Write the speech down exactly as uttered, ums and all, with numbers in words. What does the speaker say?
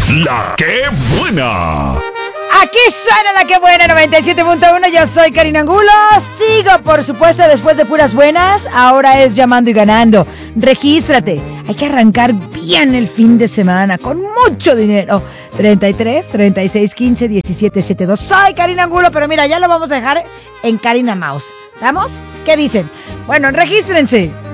La que buena. Aquí suena la que buena, noventa y siete punto uno. Yo soy Karina Angulo. Sigo, por supuesto, después de puras buenas. Ahora es llamando y ganando. Regístrate. Hay que arrancar bien el fin de semana con mucho dinero. treinta y tres, treinta y seis, quince, diecisiete, setenta y dos. Soy Karina Angulo, pero mira, ya lo vamos a dejar en Karina Mouse. ¿Estamos? ¿Qué dicen? Bueno, regístrense.